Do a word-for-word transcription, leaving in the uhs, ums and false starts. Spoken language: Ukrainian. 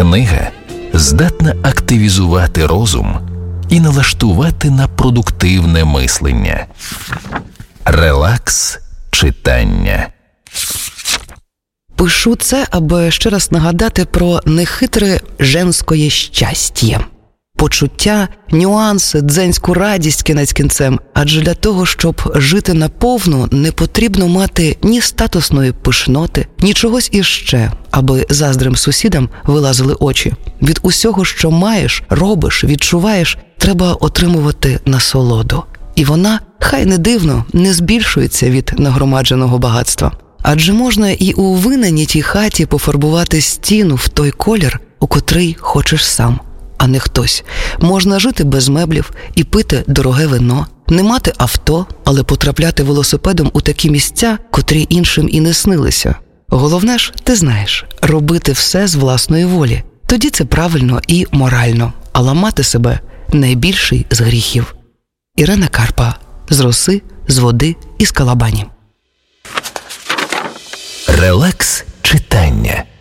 Книга здатна активізувати розум і налаштувати на продуктивне мислення. Релакс читання. Пишу це, аби ще раз нагадати про нехитре женське щастя. Почуття, нюанси, дзенську радість кінець кінцем. Адже для того, щоб жити наповну, не потрібно мати ні статусної пишноти, ні чогось іще, аби заздрим сусідам вилазили очі. Від усього, що маєш, робиш, відчуваєш, треба отримувати насолоду. І вона, хай не дивно, не збільшується від нагромадженого багатства. Адже можна і у винайнятій хаті пофарбувати стіну в той колір, у котрий хочеш сам, а не хтось. Можна жити без меблів і пити дороге вино, не мати авто, але потрапляти велосипедом у такі місця, котрі іншим і не снилися. Головне ж, ти знаєш, робити все з власної волі. Тоді це правильно і морально, а ламати себе – найбільший з гріхів. Ірена Карпа. З роси, з води і з калабані. Релакс читання.